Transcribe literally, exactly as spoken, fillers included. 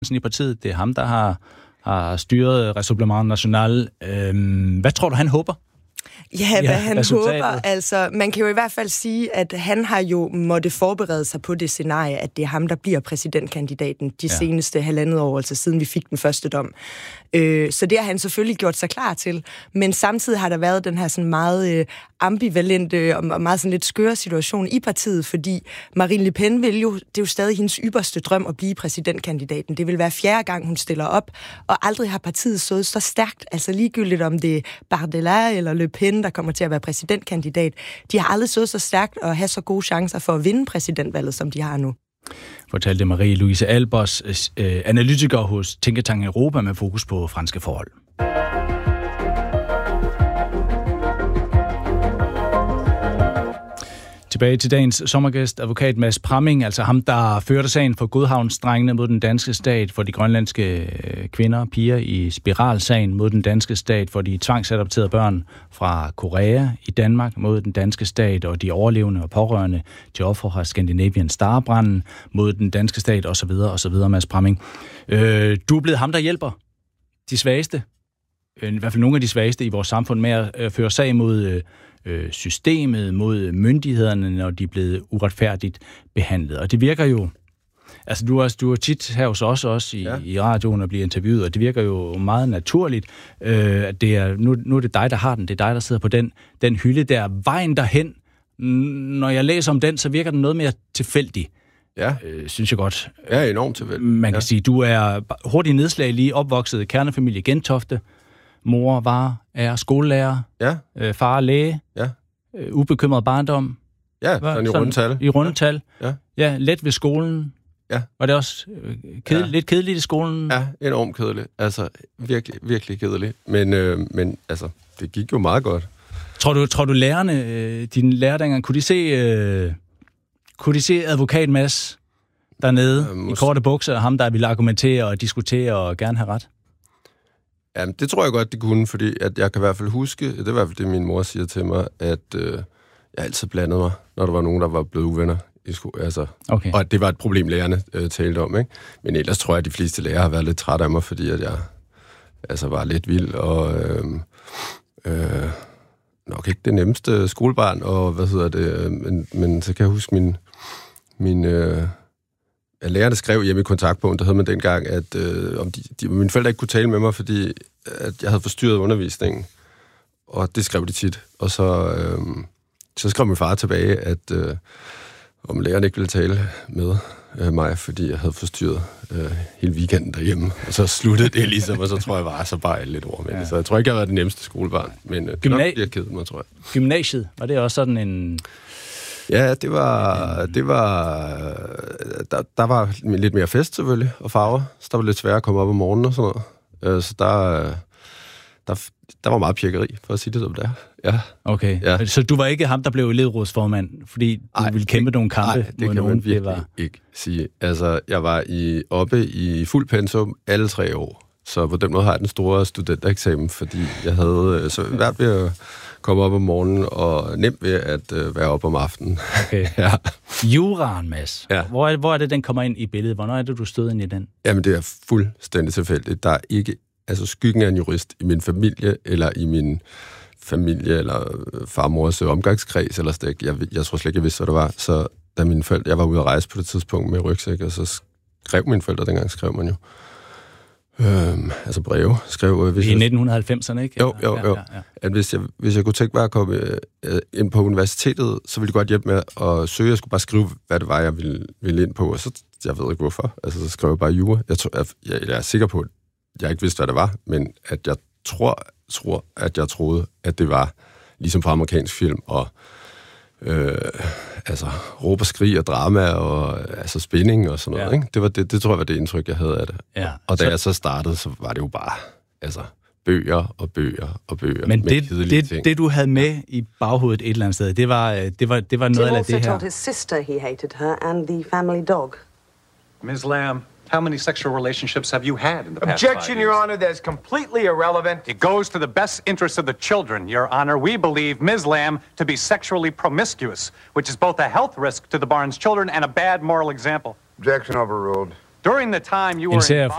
i partiet. Det er ham, der har, har styret Rassemblement National. Øhm, hvad tror du, han håber? Ja, hvad han håber. Altså, man kan jo i hvert fald sige, at han har jo måtte forberede sig på det scenarie, at det er ham, der bliver præsidentkandidaten de ja. seneste halvandet år, altså siden vi fik den første dom. Øh, så det har han selvfølgelig gjort sig klar til. Men samtidig har der været den her sådan meget øh, ambivalente og meget sådan lidt skøre situation i partiet, fordi Marine Le Pen vil jo, det er jo stadig hendes ypperste drøm at blive præsidentkandidaten. Det vil være fjerde gang, hun stiller op, og aldrig har partiet stået så stærkt, altså ligegyldigt om det er Bardella eller Le Pen, der kommer til at være præsidentkandidat. De har aldrig stået så stærkt og have så gode chancer for at vinde præsidentvalget, som de har nu. Fortalte Marie-Louise Albers, øh, analytiker hos Tænketanken Europa med fokus på franske forhold. Tilbage til dagens sommergæst, advokat Mads Pramming, altså ham, der førte sagen for Godhavnsdrengene mod den danske stat, for de grønlandske kvinder og piger i spiralsagen mod den danske stat, for de tvangsadopterede børn fra Korea i Danmark mod den danske stat, og de overlevende og pårørende til ofre fra Scandinavian Star-branden mod den danske stat, osv. osv. Mads Pramming. Øh, du er blevet ham, der hjælper de svageste, i hvert fald nogle af de svageste i vores samfund, med at føre sag mod systemet, mod myndighederne, når de er blevet uretfærdigt behandlet. Og det virker jo, altså du er, du er tit her hos os også i, ja. i radioen og bliver interviewet, og det virker jo meget naturligt, øh, at det er, nu, nu er det dig, der har den, det er dig, der sidder på den, den hylde der. Vejen derhen, når jeg læser om den, så virker den noget mere tilfældig. Ja. Øh, synes jeg godt. Ja, enormt tilfældig. Man kan ja. sige, du er hurtigt nedslag lige opvokset kernefamilie Gentofte. Mor var er skolelærer, ja. øh, far læge, ja. øh, ubekymret barndom. Ja, sådan i rundetal. I rundetal. Ja. ja. Ja, let ved skolen. Ja. Var det også øh, kedel, ja. lidt kedeligt i skolen? Ja, enormt kedeligt. Altså, virkelig, virkelig kedeligt. Men, øh, men altså, det gik jo meget godt. Tror du, tror du lærerne, øh, dine lærer dengang, kunne de se, øh, kunne de se advokat Mads dernede ja, måske... i korte bukser, ham der ville argumentere og diskutere og gerne have ret? Jamen, det tror jeg godt, det kunne, fordi at jeg kan i hvert fald huske, det er i hvert fald det, min mor siger til mig, at øh, jeg altid blandede mig, når der var nogen, der var blevet uvenner i skole. Altså, okay. Og at det var et problem, lærerne øh, talte om, ikke? Men ellers tror jeg, at de fleste lærere har været lidt trætte af mig, fordi at jeg altså, var lidt vild, og øh, øh, nok ikke det nemmeste skolebarn, og hvad hedder det, men, men så kan jeg huske min... min øh, lærerne skrev hjemme i kontaktbogen, der havde man dengang, at øh, om de, de, mine forældre ikke kunne tale med mig, fordi at jeg havde forstyrret undervisningen. Og det skrev de tit. Og så, øh, så skrev min far tilbage, at øh, om lærerne ikke ville tale med øh, mig, fordi jeg havde forstyrret øh, hele weekenden derhjemme. Og så sluttede det ligesom, og så tror jeg bare så bare lidt ord med det. Så jeg tror ikke, jeg har været den nemmeste skolebarn, men øh, Gymna- nok bliver kedet mig, tror jeg. Gymnasiet, var det også sådan en... Ja, det var, det var, der, der var lidt mere fest selvfølgelig, og farver, så der var lidt sværere at komme op om morgenen og sådan noget. Så der, der, der var meget pjekkeri, for at sige det som det er. Ja. Okay, ja. Så du var ikke ham, der blev elevrådsformand, fordi du ej, ville kæmpe det, nogle kampe ej, det mod nogen? nogen? Det kan man virkelig ikke sige. Altså, jeg var i, oppe i fuld pensum alle tre år, så på den måde har jeg den store studentereksamen, fordi jeg havde så været ved at komme op om morgenen, og nemt ved at øh, være op om aftenen. Okay. Ja. Juraen, Mads. Ja. Hvor, er, hvor er det, den kommer ind i billedet? Hvornår er det, du stod ind i den? Jamen, det er fuldstændig tilfældigt. Der er ikke altså, skyggen af en jurist i min familie, eller i min familie, eller farmors omgangskreds, eller stik. Jeg, jeg tror slet ikke, jeg vidste, hvad det var. Så da mine forældre, jeg var ude at rejse på det tidspunkt med rygsæk, og så skrev mine forældre, dengang skrev man jo, Øhm, altså breve, skrev... Øh, hvis I nitten halvfemserne, ikke? Jo, jo, jo. Ja, ja, ja. At hvis jeg, hvis jeg kunne tænke mig at komme øh, ind på universitetet, så ville de godt hjælpe med at søge. Jeg skulle bare skrive, hvad det var, jeg ville, ville ind på, og så, jeg ved ikke hvorfor. Altså, så skrev jeg bare jura. Jeg, tror, jeg, jeg, jeg er sikker på, at jeg ikke vidste, hvad det var, men at jeg tror, tror, at jeg troede, at det var ligesom på amerikansk film, og øh, altså råb og skrig og drama og altså spænding og sådan noget, ja. Ikke? Det var det, det tror jeg var det indtryk, jeg havde af det. Ja. Og da så... jeg så startede, så var det jo bare altså bøger og bøger og bøger. Men det, det, det du havde med i baghovedet et eller andet sted, det var det var det var noget af det her. Tim also told his sister he hated her and the family dog. Miz Lamb, how many sexual relationships have you had in the past Objection, five Your years? Honor, that's completely irrelevant. It goes to the best interests of the children, Your Honor. We believe Miz Lamb to be sexually promiscuous, which is both a health risk to the Barnes children and a bad moral example. Objection overruled. During the time you were en serie